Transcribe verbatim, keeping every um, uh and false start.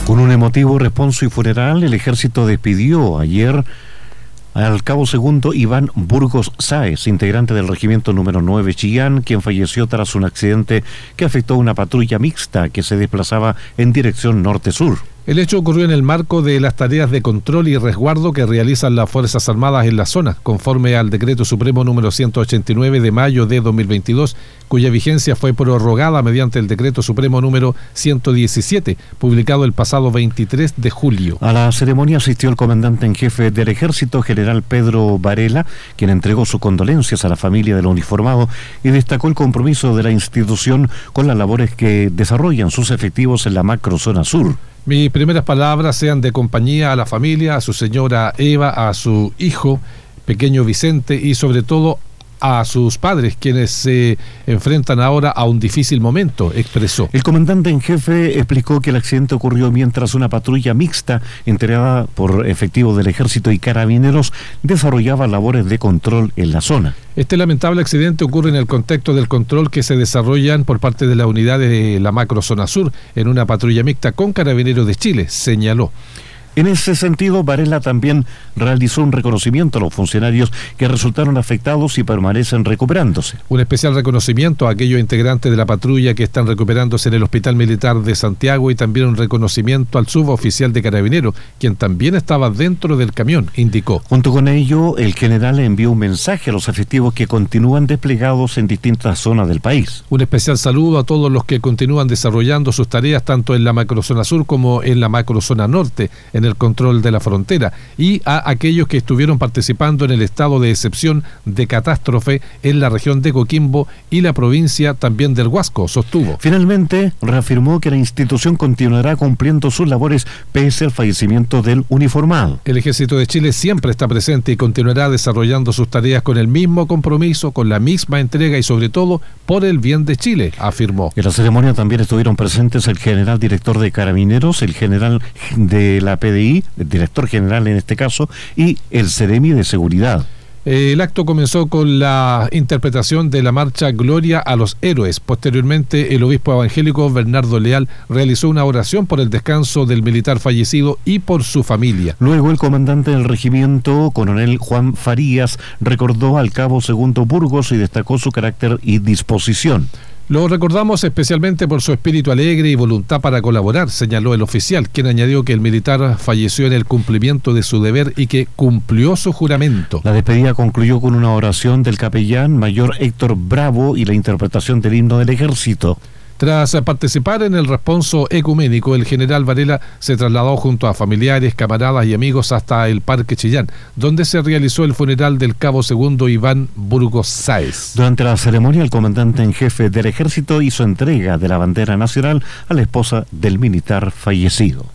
Con un emotivo responso y funeral, el ejército despidió ayer al cabo segundo Iván Burgos Sáez, integrante del regimiento número nueve Chillán, quien falleció tras un accidente que afectó a una patrulla mixta que se desplazaba en dirección norte-sur. El hecho ocurrió en el marco de las tareas de control y resguardo que realizan las Fuerzas Armadas en la zona, conforme al Decreto Supremo número ciento ochenta y nueve de mayo de dos mil veintidós, cuya vigencia fue prorrogada mediante el Decreto Supremo número ciento diecisiete, publicado el pasado veintitrés de julio. A la ceremonia asistió el comandante en jefe del Ejército, general Pedro Varela, quien entregó sus condolencias a la familia del uniformado y destacó el compromiso de la institución con las labores que desarrollan sus efectivos en la macrozona sur. Mis primeras palabras sean de compañía a la familia, a su señora Eva, a su hijo pequeño Vicente y sobre todo a sus padres, quienes se enfrentan ahora a un difícil momento, expresó. El comandante en jefe explicó que el accidente ocurrió mientras una patrulla mixta, integrada por efectivos del Ejército y Carabineros, desarrollaba labores de control en la zona. Este lamentable accidente ocurre en el contexto del control que se desarrollan por parte de la unidad de la macrozona sur, en una patrulla mixta con Carabineros de Chile, señaló. En ese sentido, Varela también realizó un reconocimiento a los funcionarios que resultaron afectados y permanecen recuperándose. Un especial reconocimiento a aquellos integrantes de la patrulla que están recuperándose en el Hospital Militar de Santiago y también un reconocimiento al suboficial de Carabineros, quien también estaba dentro del camión, indicó. Junto con ello, el general envió un mensaje a los efectivos que continúan desplegados en distintas zonas del país. Un especial saludo a todos los que continúan desarrollando sus tareas tanto en la macrozona sur como en la macrozona norte, en el control de la frontera, y a aquellos que estuvieron participando en el estado de excepción de catástrofe en la región de Coquimbo y la provincia también del Huasco, sostuvo. Finalmente, reafirmó que la institución continuará cumpliendo sus labores pese al fallecimiento del uniformado. El Ejército de Chile siempre está presente y continuará desarrollando sus tareas con el mismo compromiso, con la misma entrega y sobre todo por el bien de Chile, afirmó. En la ceremonia también estuvieron presentes el general director de Carabineros, el general de la P D I, el director general en este caso, y el Seremi de Seguridad. El acto comenzó con la interpretación de la marcha Gloria a los Héroes. Posteriormente, el obispo evangélico Bernardo Leal realizó una oración por el descanso del militar fallecido y por su familia. Luego, el comandante del regimiento, coronel Juan Farías, recordó al cabo segundo Burgos y destacó su carácter y disposición. Lo recordamos especialmente por su espíritu alegre y voluntad para colaborar, señaló el oficial, quien añadió que el militar falleció en el cumplimiento de su deber y que cumplió su juramento. La despedida concluyó con una oración del capellán mayor Héctor Bravo y la interpretación del himno del ejército. Tras participar en el responso ecuménico, el general Varela se trasladó junto a familiares, camaradas y amigos hasta el Parque Chillán, donde se realizó el funeral del cabo segundo Iván Burgos Sáez. Durante la ceremonia, el comandante en jefe del ejército hizo entrega de la bandera nacional a la esposa del militar fallecido.